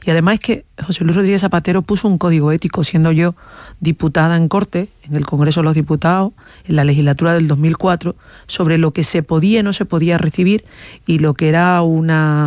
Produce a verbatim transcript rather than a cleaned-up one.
Y además es que José Luis Rodríguez Zapatero puso un código ético, siendo yo diputada en Cortes, en el Congreso de los Diputados, en la legislatura del dos mil cuatro, sobre lo que se podía y no se podía recibir y lo que era una